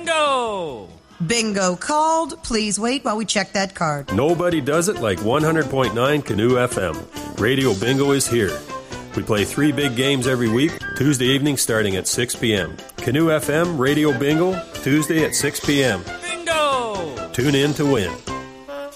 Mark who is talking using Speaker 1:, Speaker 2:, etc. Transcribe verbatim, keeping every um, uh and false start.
Speaker 1: Bingo!
Speaker 2: Bingo called. Please wait while we check that card.
Speaker 3: Nobody does it like one hundred point nine Canoe F M. Radio Bingo is here. We play three big games every week, Tuesday evening starting at six p.m. Canoe F M Radio Bingo, Tuesday at six p.m.
Speaker 1: Bingo!
Speaker 3: Tune in to win.